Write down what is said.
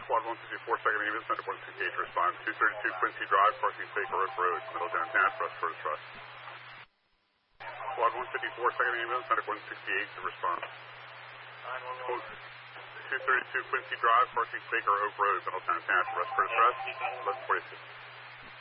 Squad 154, second ambulance, medic 168 to respond. 232 Quincy Drive, crossing Baker Oak Road, Middletown Township, for the trust. Squad 154, second ambulance, medic 168 to respond. 232 Quincy Drive, crossing Baker Oak Road, Middletown Township, for the trust. 1146.